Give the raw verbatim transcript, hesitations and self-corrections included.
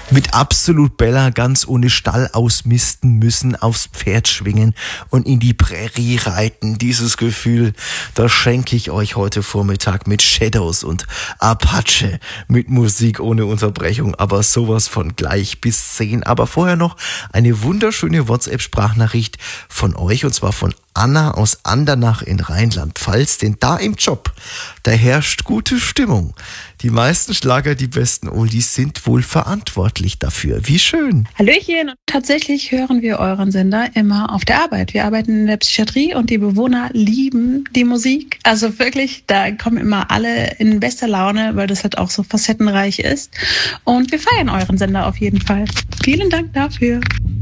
Mit Absolut Bella ganz ohne Stall ausmisten müssen, aufs Pferd schwingen und in die Prärie reiten. Dieses Gefühl, das schenke ich euch heute Vormittag mit Shadows und Apache, mit Musik ohne Unterbrechung, aber sowas von gleich bis zehn. Aber vorher noch eine wunderschöne WhatsApp-Sprachnachricht von euch, und zwar von Anna aus Andernach in Rheinland-Pfalz, denn da im Job, da herrscht gute Stimmung. Die meisten Schlager, die besten Oldies sind wohl verantwortlich dafür. Wie schön. Hallöchen, tatsächlich hören wir euren Sender immer auf der Arbeit. Wir arbeiten in der Psychiatrie und die Bewohner lieben die Musik. Also wirklich, da kommen immer alle in bester Laune, weil das halt auch so facettenreich ist. Und wir feiern euren Sender auf jeden Fall. Vielen Dank dafür.